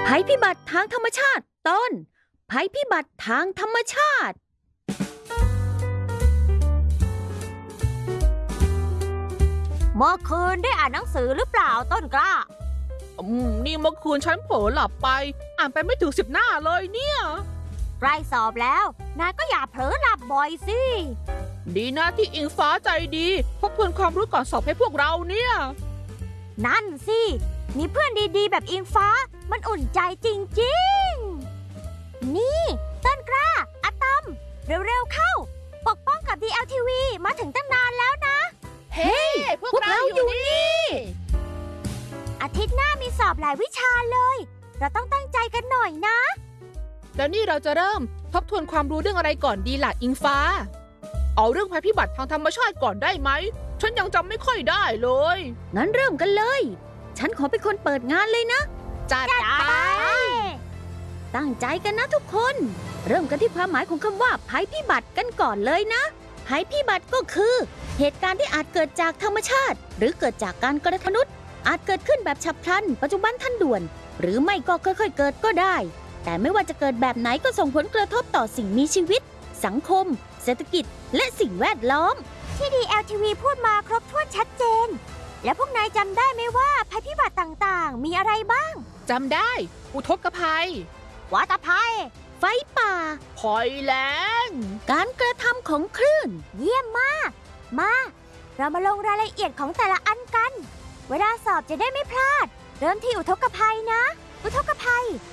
ภัยพิบัติทางธรรมชาติตอนภัยพิบัติทางธรรมชาติเมื่อคืนได้อ่านหนังสือหรือเปล่าต้นกล้านี่เมื่อคืนฉันเผลอหลับไปอ่านไปไม่ถึง10 หน้าเลยเนี่ยใกล้สอบแล้วนายก็อย่าเผลอหลับบ่อยสิดีนะที่อิงฟ้าใจดีทบทวนความรู้ก่อนสอบให้พวกเราเนี่ยนั่นสิมีเพื่อนดีๆแบบอิงฟ้ามันอุ่นใจจริงๆนี่ต้นกล้าอะตอมเร็วๆเข้าปกป้องกับ DLTV มาถึงตั้งนานแล้วนะเฮ้พวกเราอยู่นี่อาทิตย์หน้ามีสอบหลายวิชาเลยเราต้องตั้งใจกันหน่อยนะแล้วนี่เราจะเริ่มทบทวนความรู้เรื่องอะไรก่อนดีล่ะอิงฟ้าเอาเรื่องภัยพิบัติทางธรรมชาติก่อนได้ไหมฉันยังจำไม่ค่อยได้เลยงั้นเริ่มกันเลยฉันขอเป็นคนเปิดงานเลยนะจัดไปตั้งใจกันนะทุกคนเริ่มกันที่ความหมายของคำว่าภัยพิบัติกันก่อนเลยนะภัยพิบัติก็คือเหตุการณ์ที่อาจเกิดจากธรรมชาติหรือเกิดจากการกระทำมนุษย์อาจเกิดขึ้นแบบฉับพลันปัจจุบันทันด่วนหรือไม่ก็ค่อยๆเกิดก็ได้แต่ไม่ว่าจะเกิดแบบไหนก็ส่งผลกระทบต่อสิ่งมีชีวิตสังคมเศรษฐกิจและสิ่งแวดล้อมที่ DLTV พูดมาครบถ้วนชัดเจนแล้วพวกนายจำได้ไหมว่าภัยพิบัติต่างๆมีอะไรบ้างจำได้อุทกภัยวัฏภัยไฟป่าภัยแล้งการกระทำของคลื่นเยี่ยมมากมาเรามาลงรายละเอียดของแต่ละอันกันเวลาสอบจะได้ไม่พลาดเริ่มที่อุทกภัยนะอุทกภัย